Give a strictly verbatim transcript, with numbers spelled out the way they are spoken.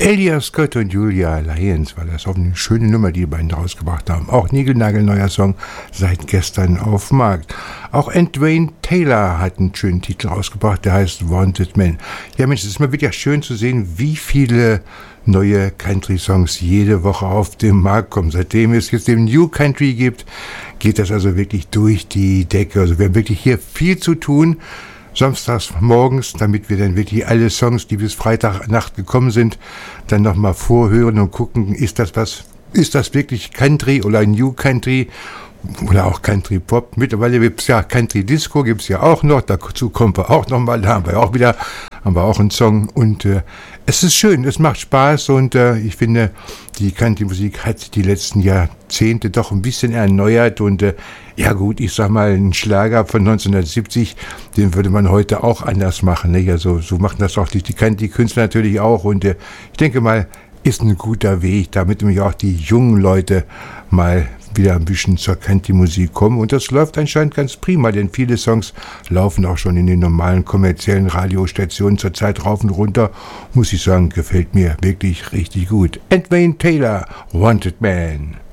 Elia Scott und Julia Lyons war das. Auch eine schöne Nummer, die die beiden rausgebracht haben. Auch niegelnagelneuer Song seit gestern auf dem Markt. Auch Dwayne Taylor hat einen schönen Titel rausgebracht, der heißt Wanted Man. Ja Mensch, es ist mal wieder schön zu sehen, wie viele neue Country-Songs jede Woche auf den Markt kommen. Seitdem es jetzt den New Country gibt, geht das also wirklich durch die Decke. Also wir haben wirklich hier viel zu tun. Samstags morgens, damit wir dann wirklich alle Songs, die bis Freitagnacht gekommen sind, dann nochmal vorhören und gucken, ist das was, ist das wirklich Country oder New Country oder auch Country Pop? Mittlerweile gibt es ja Country Disco, gibt es ja auch noch, dazu kommen wir auch nochmal, da haben wir auch wieder, haben wir auch einen Song und äh, es ist schön, es macht Spaß und äh, ich finde, die Country-Musik hat sich die letzten Jahrzehnte doch ein bisschen erneuert und äh, ja gut, ich sag mal, ein Schlager von neunzehnhundertsiebzig, den würde man heute auch anders machen. Ne? Ja, so, so machen das auch die, die Country-Künstler natürlich auch und äh, ich denke mal, ist ein guter Weg, damit nämlich auch die jungen Leute mal wieder ein bisschen zur Country-Musik kommen. Und das läuft anscheinend ganz prima, denn viele Songs laufen auch schon in den normalen kommerziellen Radiostationen zurzeit rauf und runter. Muss ich sagen, gefällt mir wirklich richtig gut. Dwayne Taylor, Wanted Man.